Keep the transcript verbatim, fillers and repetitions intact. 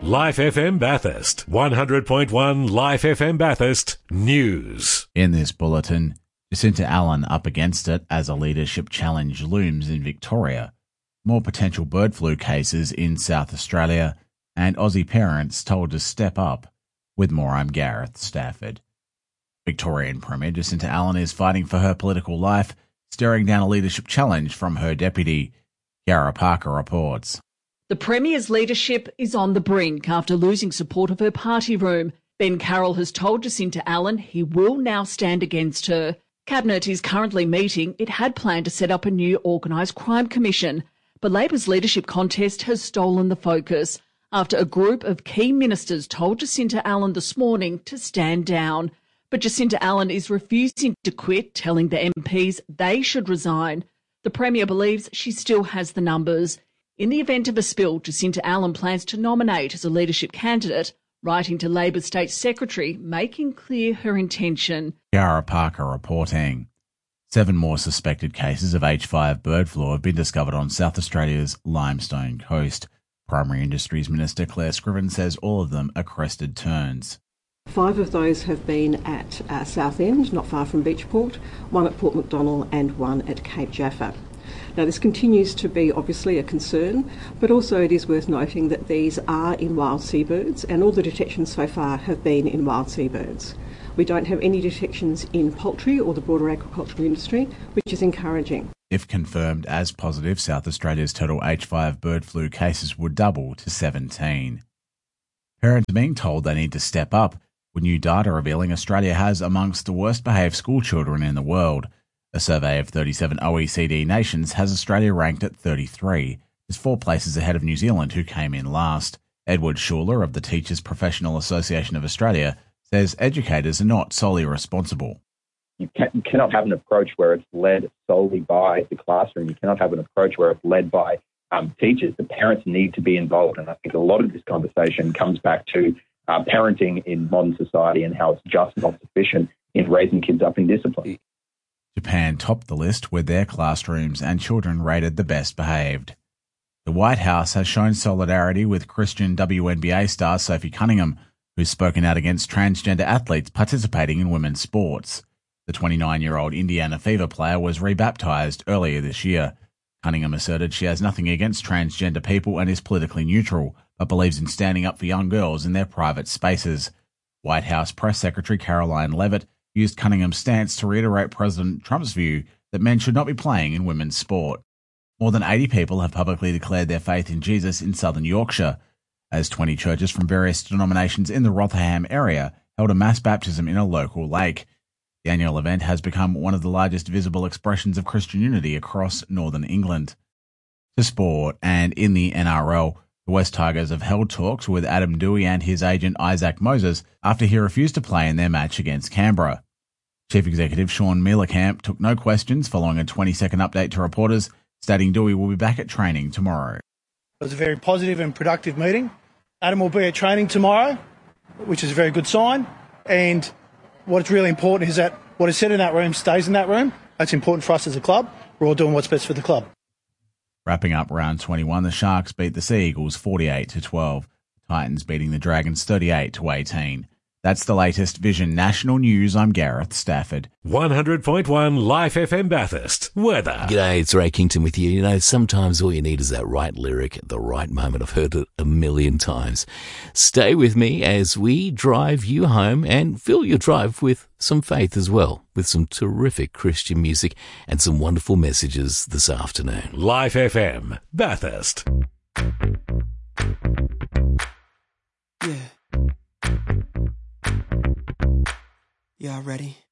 Life F M Bathurst, one hundred point one Life F M Bathurst News. In this bulletin, Jacinta Allen up against it as a leadership challenge looms in Victoria, more potential bird flu cases in South Australia, and Aussie parents told to step up. With more, I'm Gareth Stafford. Victorian Premier Jacinta Allen is fighting for her political life, staring down a leadership challenge from her deputy. Kiara Parker reports. The Premier's leadership is on the brink after losing support of her party room. Ben Carroll has told Jacinta Allen he will now stand against her. Cabinet is currently meeting. It had planned to set up a new organised crime commission, but Labor's leadership contest has stolen the focus after a group of key ministers told Jacinta Allen this morning to stand down. But Jacinta Allen is refusing to quit, telling the M Ps they should resign. The Premier believes she still has the numbers. In the event of a spill, Jacinta Allen plans to nominate as a leadership candidate, writing to Labor State Secretary, making clear her intention. Kiara Parker reporting. Seven more suspected cases of H five bird flu have been discovered on South Australia's Limestone Coast. Primary Industries Minister Claire Scriven says all of them are crested terns. Five of those have been at uh, Southend, not far from Beachport, one at Port Macdonnell and one at Cape Jaffa. Now, this continues to be obviously a concern, but also it is worth noting that these are in wild seabirds, and all the detections so far have been in wild seabirds. We don't have any detections in poultry or the broader agricultural industry, which is encouraging. If confirmed as positive, South Australia's total H five bird flu cases would double to seventeen. Parents are being told they need to step up, with new data revealing Australia has amongst the worst behaved school children in the world. A survey of thirty-seven O E C D nations has Australia ranked at thirty-three, just four places ahead of New Zealand, who came in last. Edward Schuler of the Teachers Professional Association of Australia says educators are not solely responsible. You, can, you cannot have an approach where it's led solely by the classroom. You cannot have an approach where it's led by um, teachers. The parents need to be involved, and I think a lot of this conversation comes back to uh, parenting in modern society and how it's just not sufficient in raising kids up in discipline. Japan topped the list with their classrooms and children rated the best behaved. The White House has shown solidarity with Christian W N B A star Sophie Cunningham, who's spoken out against transgender athletes participating in women's sports. The twenty-nine-year-old Indiana Fever player was rebaptized earlier this year. Cunningham asserted she has nothing against transgender people and is politically neutral, but believes in standing up for young girls in their private spaces. White House Press Secretary Caroline Leavitt used Cunningham's stance to reiterate President Trump's view that men should not be playing in women's sport. More than eighty people have publicly declared their faith in Jesus in southern Yorkshire, as twenty churches from various denominations in the Rotherham area held a mass baptism in a local lake. The annual event has become one of the largest visible expressions of Christian unity across northern England. To sport, and in the N R L, the West Tigers have held talks with Adam Dewey and his agent Isaac Moses after he refused to play in their match against Canberra. Chief Executive Sean Mielecamp took no questions following a twenty-second update to reporters, stating Dewey will be back at training tomorrow. It was a very positive and productive meeting. Adam will be at training tomorrow, which is a very good sign. And what's really important is that what is said in that room stays in that room. That's important for us as a club. We're all doing what's best for the club. Wrapping up round twenty-one, the Sharks beat the Sea Eagles forty-eight to twelve. The Titans beating the Dragons thirty-eight to eighteen. That's the latest Vision National News. I'm Gareth Stafford. one hundred point one Life F M Bathurst. Weather. G'day, it's Ray Kington with you. You know, sometimes all you need is that right lyric at the right moment. I've heard it a million times. Stay with me as we drive you home and fill your drive with some faith as well, with some terrific Christian music and some wonderful messages this afternoon. Life F M Bathurst. Yeah. Y'all ready?